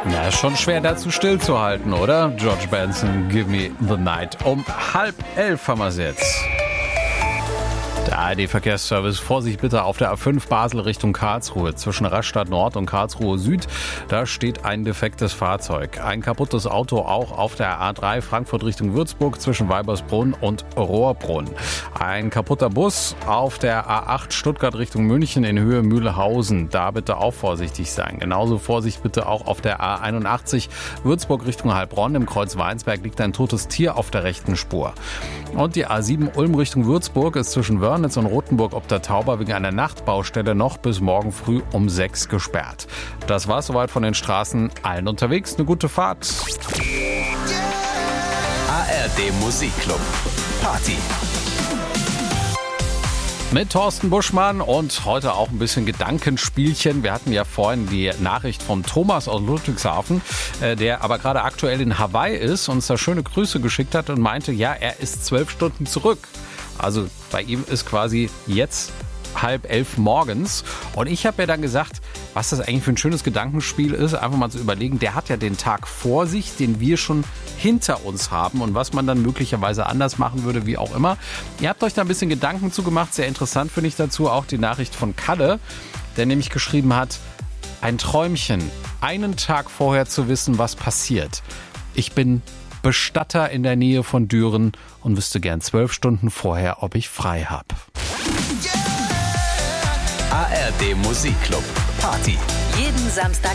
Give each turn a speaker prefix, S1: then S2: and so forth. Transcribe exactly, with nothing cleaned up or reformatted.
S1: Ja, ist schon schwer dazu stillzuhalten, oder? George Benson, Give Me the Night. Um halb elf haben wir es jetzt. Der A R D-Verkehrsservice, Vorsicht bitte auf der A fünf Basel Richtung Karlsruhe. Zwischen Rastatt Nord und Karlsruhe Süd, da steht ein defektes Fahrzeug. Ein kaputtes Auto auch auf der A drei Frankfurt Richtung Würzburg zwischen Weibersbrunn und Rohrbrunn. Ein kaputter Bus auf der A acht Stuttgart Richtung München in Höhe Mühlhausen. Da bitte auch vorsichtig sein. Genauso Vorsicht bitte auch auf der A einundachtzig Würzburg Richtung Heilbronn. Im Kreuz Weinsberg liegt ein totes Tier auf der rechten Spur. Und die A sieben Ulm Richtung Würzburg ist zwischen Wörnitz und Rothenburg ob der Tauber wegen einer Nachtbaustelle noch bis morgen früh um sechs gesperrt. Das war's soweit von den Straßen. Allen unterwegs eine gute Fahrt.
S2: A R D Musikclub. Party.
S1: Mit Thorsten Buschmann und heute auch ein bisschen Gedankenspielchen. Wir hatten ja vorhin die Nachricht von Thomas aus Ludwigshafen, der aber gerade aktuell in Hawaii ist, uns da schöne Grüße geschickt hat und meinte, ja, er ist zwölf Stunden zurück. Also bei ihm ist quasi jetzt halb elf morgens. Und ich habe ja dann gesagt, was das eigentlich für ein schönes Gedankenspiel ist, einfach mal zu überlegen, der hat ja den Tag vor sich, den wir schon hinter uns haben und was man dann möglicherweise anders machen würde, wie auch immer. Ihr habt euch da ein bisschen Gedanken zugemacht, sehr interessant finde ich dazu auch die Nachricht von Kalle, der nämlich geschrieben hat, ein Träumchen, einen Tag vorher zu wissen, was passiert. Ich bin Bestatter in der Nähe von Düren und wüsste gern zwölf Stunden vorher, ob ich frei habe.
S2: A R D Musikclub. Party.
S3: Jeden Samstag